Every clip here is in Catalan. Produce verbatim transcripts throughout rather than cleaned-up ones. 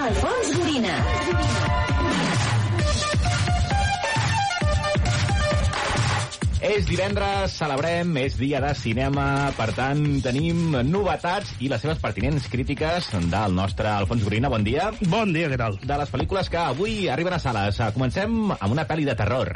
Alfons Gorina. És divendres, celebrem, és dia de cinema, per tant, tenim novetats i les seves pertinents crítiques del nostre Alfons Gorina. Bon dia. Bon dia, què tal? De les pel·lícules que avui arriben a sales. Comencem amb una pel·li de terror.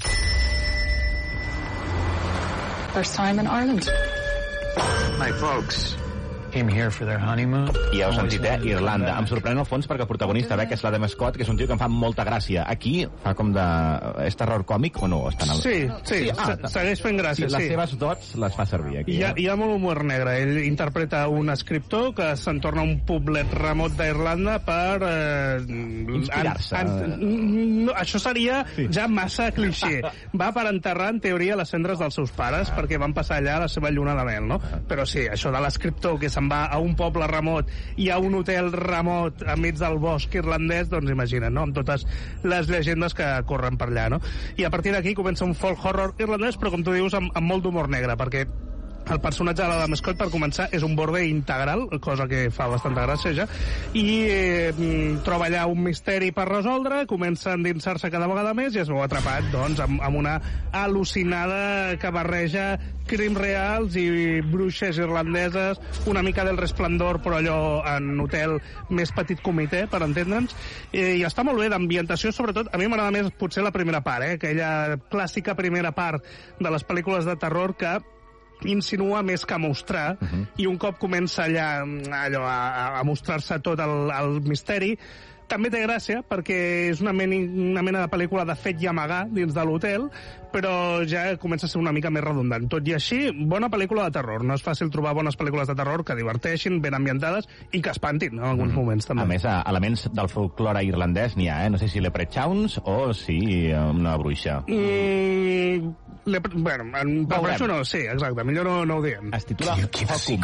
First time in Ireland. My folks came here for their honeymoon. I ja heu sentit, eh? Irlanda. Em sorprèn al fons perquè el protagonista, veig que és l'Adam Scott, que és un tio que em fa molta gràcia. Aquí fa com de... És terror còmic o no? Estan al... Sí, sí, sí ah, segueix fent gràcia, sí. Les sí. seves dots les fa servir aquí. Hi ha, eh? hi ha molt humor negre. Ell interpreta un escriptor que se'n torna un poblet remot d'Irlanda per... Eh, Inspirar-se. En, en, no, això seria sí. ja massa clixé. Va per enterrar, en teoria, les cendres dels seus pares, ah. perquè van passar allà la seva lluna de mel, no? Ah. Però sí, això de l'escriptor que se'n va a un poble remot i a un hotel remot enmig del bosc irlandès, doncs imagina't, no? Amb totes les llegendes que corren per allà, no? I a partir d'aquí comença un folk horror irlandès, però com tu dius, amb, amb molt d'humor negre, perquè el personatge de l'Adam Scott, per començar, és un borde integral, cosa que fa bastanta gràcia ja, i eh, troba allà un misteri per resoldre, comença a endinsar-se cada vegada més i es veu atrapat, doncs, amb, amb una al·lucinada que barreja crims reals i bruixes irlandeses, una mica del Resplendor, però allò en hotel més petit comitè, per entendre'ns, i, i està molt bé d'ambientació, sobretot, a mi m'agrada més potser la primera part, eh, aquella clàssica primera part de les pel·lícules de terror que insinua més que mostrar, uh -huh. i un cop comença allà allò, a, a mostrar-se tot el, el misteri, també té gràcia, perquè és una mena, una mena de pel·lícula de fet i amagar dins de l'hotel, però ja comença a ser una mica més redundant. Tot i així, bona pel·lícula de terror. No és fàcil trobar bones pel·lícules de terror que diverteixin, ben ambientades i que espantin en alguns mm. moments, també. A més, elements del folklore irlandès n'hi ha, eh? No sé si Leprechauns o si una bruixa. Mm, le, bueno, en prefereixo no, sí, exacte. Millor no, no ho diem. Es titula Hocum.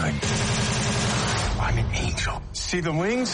I'm an angel. See the wings?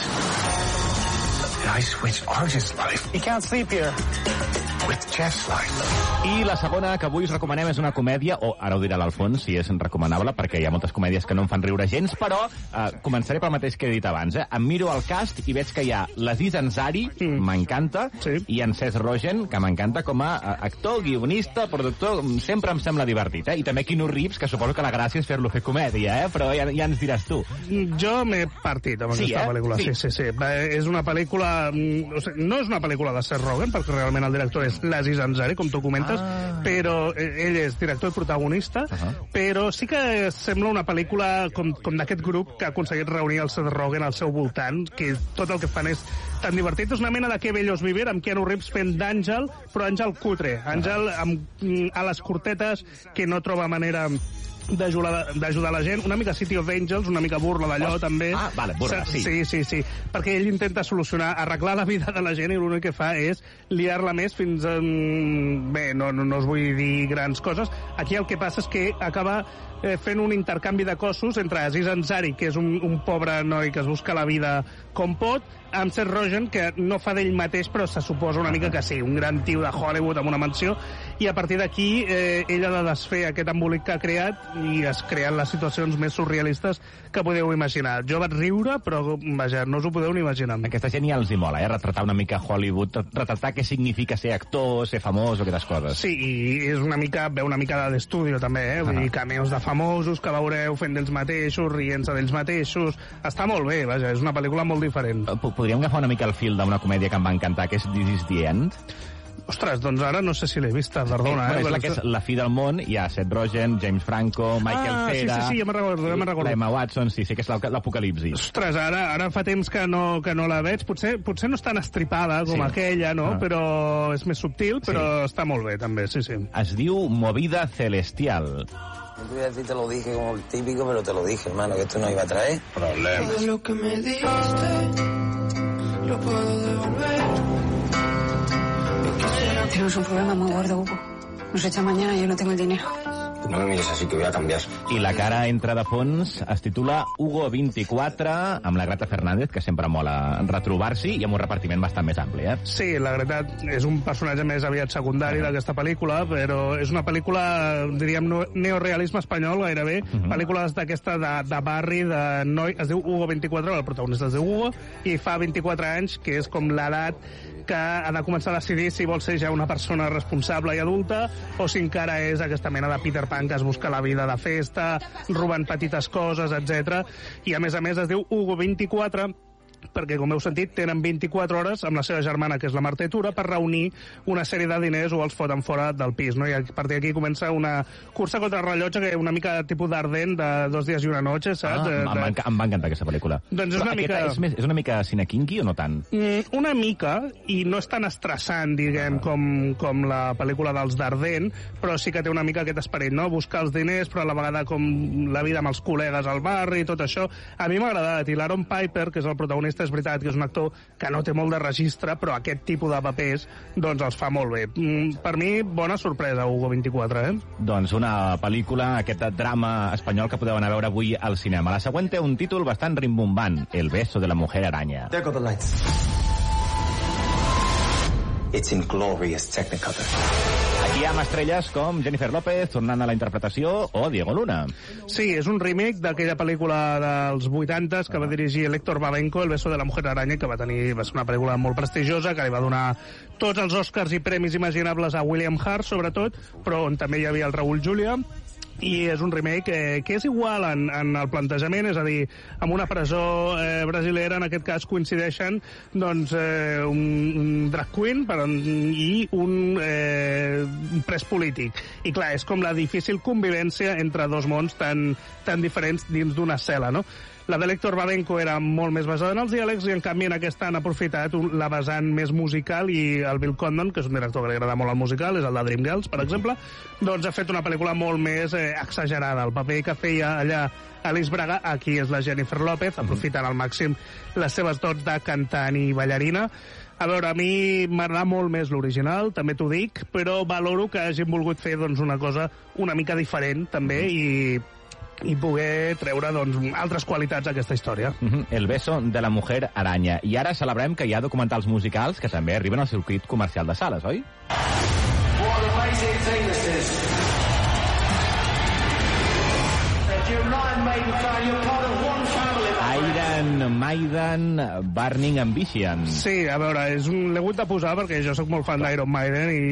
I switched Artist's life. You can't sleep here. With Jeff's life. I la segona que avui us recomanem és una comèdia, o ara ho dirà l'Alfons, si és recomanable, perquè hi ha moltes comèdies que no em fan riure gens, però eh, començaré pel mateix que he dit abans. Eh? Em miro el cast i veig que hi ha l'Aziz Ansari, mm. m'encanta, sí. i en Seth Rogen, que m'encanta com a actor, guionista, productor, sempre em sembla divertit. Eh? I també Keanu Reeves, que suposo que la gràcia és fer-lo fer comèdia, eh? Però ja, ja ens diràs tu. Jo m'he partit amb sí, aquesta eh? pel·lícula. Sí. sí, sí, sí. És una pel·lícula... O sigui, no és una pel·lícula de Seth Rogen, perquè realment el director és l'Aziz Ansari, com tu comentes, ah. però ell és director i protagonista, uh -huh. però sí que sembla una pel·lícula com, com d'aquest grup que ha aconseguit reunir el Seth Rogen al seu voltant, que tot el que fan és tan divertit. És una mena de Que bellos vivir, amb Keanu Reeves fent d'Àngel, però Àngel cutre. Àngel amb a les cortetes, que no troba manera d'ajudar la gent, una mica City of Angels, una mica burla d'allò, oh. també. Ah, vale, burla, sí. Sí, sí, sí, perquè ell intenta solucionar, arreglar la vida de la gent, i l'únic que fa és liar-la més fins a... Bé, no, no, no us vull dir grans coses. Aquí el que passa és que acaba eh, fent un intercanvi de cossos entre Aziz Ansari, que és un, un pobre noi que es busca la vida com pot, amb Seth Rogen, que no fa d'ell mateix, però se suposa una mica que sí, un gran tio de Hollywood amb una mansió, i a partir d'aquí eh, ell ha de desfer aquest embolic que ha creat i es creen les situacions més surrealistes que podeu imaginar. Jo vaig riure, però vaja, no us ho podeu ni imaginar. Aquesta gent ja els hi mola, eh? Retratar una mica Hollywood, retratar què significa ser actor, ser famós o aquestes coses. Sí, i és una mica, ve una mica d'estudio també, eh? Vull dir, cameos de famosos que veureu fent d'ells mateixos, rient-se d'ells mateixos. Està molt bé, vaja, és una pel·lícula molt diferent. Podríem agafar una mica el fil d'una comèdia que em va encantar, que és This is the End? Ostres, doncs ara no sé si l'he vista, perdona. Eh, eh? És la que és La fi del món, hi ha Seth Rogen, James Franco, Michael ah, Cera... sí, sí, sí, ja me'n recordo, ja me'n recordo. L'Emma Watson, sí, sí que és l'apocalipsi. Ostres, ara, ara fa temps que no, que no la veig. Potser, potser no és tan estripada com sí. aquella, no? Ah. Però és més subtil, però sí. està molt bé, també, sí, sí. Es diu Movida Celestial. No te voy a decir, te lo dije como el típico, pero te lo dije, hermano, que esto no iba a traer problemas. Todo lo que me diste, lo puedo devolver. Tenemos un problema muy gordo, Hugo. Nos echa mañana y yo no tengo el dinero. No me mires así, que voy a cambiar. I la cara entra de fons es titula Hugo vint-i-quatre, amb la Greta Fernández, que sempre mola retrobar-s'hi, i amb un repartiment bastant més ampli, eh? Sí, la Greta és un personatge més aviat secundari d'aquesta pel·lícula, però és una pel·lícula, diríem, neorealisme espanyol, gairebé. Uh -huh. Pel·lícules d'aquesta de, de barri, de noi... Es diu Hugo vint-i-quatre, el protagonista es diu Hugo, i fa vint-i-quatre anys, que és com l'edat que ha de començar a decidir si vol ser ja una persona responsable i adulta o si encara és aquesta mena de Peter Pan que es busca la vida de festa, robant petites coses, etcètera. I a més a més es diu Hugo vint-i-quatre perquè, com heu sentit, tenen vint-i-quatre hores amb la seva germana, que és la Marta Tura, per reunir una sèrie de diners o els foten fora del pis, no? I a partir d'aquí comença una cursa contra el rellotge, que una mica tipus d'Ardent, de dos dies i una noche, saps? Ah, de... em, va, em va encantar aquesta pel·lícula. Doncs és Però una mica... És, més, és una mica cinequinqui o no tant? Mm, una mica, i no és tan estressant, diguem, com, com la pel·lícula dels d'Ardent, però sí que té una mica aquest esperit, no? Buscar els diners, però a la vegada com la vida amb els col·legues al barri i tot això. A mi m'ha agradat, i l'Aaron Piper, que és el protagonista, és veritat que és un actor que no té molt de registre, però aquest tipus de papers doncs els fa molt bé. Mm, per mi, bona sorpresa, Hugo vint-i-quatre, eh? Doncs una pel·lícula, aquest drama espanyol que podeu anar a veure avui al cinema. La següent té un títol bastant rimbombant, El beso de la mujer araña. There go the lights. It's in glorious Technicolor. Aquí hi ha estrelles com Jennifer López, tornant a la interpretació, o Diego Luna. Sí, és un remake d'aquella pel·lícula dels vuitantes que va dirigir l'Héctor Babenco, El beso de la mujer araña, que va tenir va ser una pel·lícula molt prestigiosa, que li va donar tots els Oscars i premis imaginables a William Hart, sobretot, però on també hi havia el Raúl Julia. I és un remake eh, que és igual en, en el plantejament, és a dir, amb una presó eh, brasilera, en aquest cas coincideixen doncs, eh, un, un drag queen per, i un, eh, un pres polític. I clar, és com la difícil convivència entre dos mons tan, tan diferents dins d'una cel·la, no? La de l'Héctor Babenco era molt més basada en els diàlegs i, en canvi, en aquesta han aprofitat la vessant més musical i el Bill Condon, que és un director que li agrada molt el musical, és el de Dreamgirls, per exemple, doncs ha fet una pel·lícula molt més eh, exagerada. El paper que feia allà Alice Braga, aquí és la Jennifer López, aprofitant al màxim les seves dots de cantant i ballarina. A veure, a mi m'agrada molt més l'original, també t'ho dic, però valoro que hagin volgut fer doncs, una cosa una mica diferent, també, i... i poder treure doncs, altres qualitats a aquesta història. Uh-huh. El beso de la mujer araña. I ara celebrem que hi ha documentals musicals que també arriben al circuit comercial de sales, oi? What an amazing thing this is. If you're not a Maiden fan, you're part of one family. Iron Maiden Burning Ambition. Sí, a veure, és un... l'he hagut de posar perquè jo sóc molt fan d'Iron Maiden i,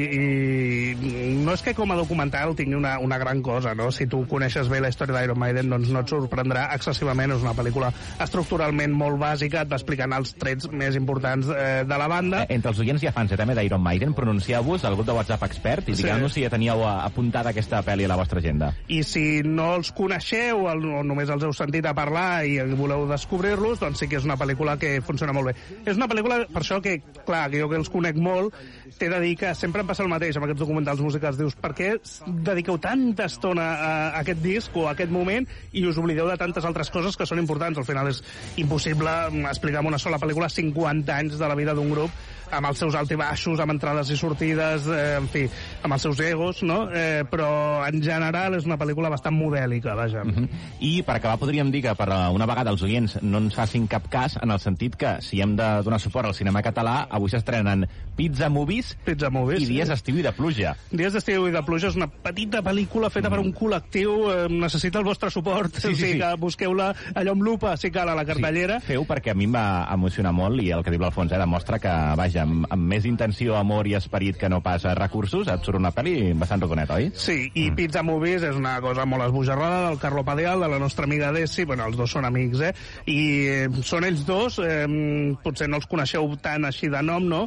i no és que com a documental tingui una, una gran cosa, no? Si tu coneixes bé la història d'Iron Maiden, doncs no et sorprendrà excessivament. És una pel·lícula estructuralment molt bàsica, et va explicant els trets més importants eh, de la banda. Eh, entre els oients i fans eh, també d'Iron Maiden, pronuncieu-vos al grup de WhatsApp Expert i digueu-nos sí. si ja teníeu apuntada aquesta pel·li a la vostra agenda. I si no els coneixeu o només els heu sentit a parlar i voleu descobrir-los, doncs sí que és una pel·lícula que funciona molt bé. És una pel·lícula, per això que, clar, que jo que els conec molt, t'he de dir que sempre em passa el mateix amb aquests documentals musicals. Dius, per què dediqueu tanta estona a aquest disc o a aquest moment i us oblideu de tantes altres coses que són importants? Al final és impossible explicar en una sola pel·lícula cinquanta anys de la vida d'un grup amb els seus altibaixos, amb entrades i sortides, eh, en fi, amb els seus egos, no? Eh, però en general és una pel·lícula bastant modèlica, vaja. Uh -huh. I per acabar podríem dir que per una vegada els oients no ens facin cap cas en el sentit que si hem de donar suport al cinema català, avui s'estrenen Pizza Movies, Pizza Movies i Dies sí. d'estiu i de pluja. Dies d'estiu i de pluja és una petita pel·lícula feta mm. per un col·lectiu, eh, necessita el vostre suport, sí, sí, sí. que busqueu-la allò amb lupa, si cal, a la cartellera. Sí. Feu, perquè a mi em va emocionar molt, i el que diu l'Alfons eh, demostra que, vaja, amb, amb més intenció, amor i esperit que no pas recursos, et surt una pel·li bastant rodoneta, oi? Sí, i mm. Pizza Movies és una cosa molt esbojarrada del Carlo Padial, de la nostra amiga Desi, bueno, els dos són amics, eh? I eh, són ells dos, eh, potser no els coneixeu tant així de nom, no?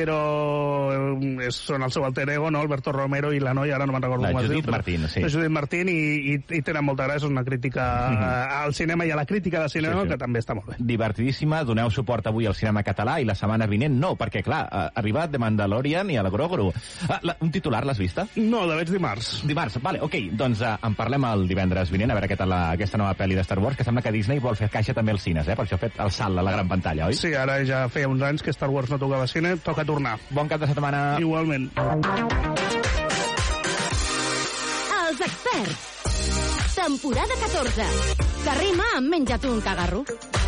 Però eh, és, són el seu alter ego, no? Alberto Romero i la noia, ara no me'n recordo la com es diu. Judith Martín, sí. La Judith Martín, i, i, i tenen molta gràcia, és una crítica mm-hmm. al cinema i a la crítica de cinema, sí, sí. que també està molt bé. Divertidíssima, doneu suport avui al cinema català, i la setmana vinent no, perquè, clar, ha arribat The Mandalorian i a la Grogru. Ah, la, un titular, l'has vista? No, la veig dimarts. Dimarts, vale, ok. Doncs uh, en parlem el divendres vinent, a veure què tal la, aquesta nova pel·li de Star Wars, que sembla que Disney vol fer caixa també als cines, eh? Per això ha fet el salt a la gran pantalla, oi? Sí, ara ja feia uns anys que Star Wars no tocava cine, toca tornar. Bon cap de setmana. Igualment. Els Els experts. Temporada catorze. Carrer Ma, menja't un cagarro.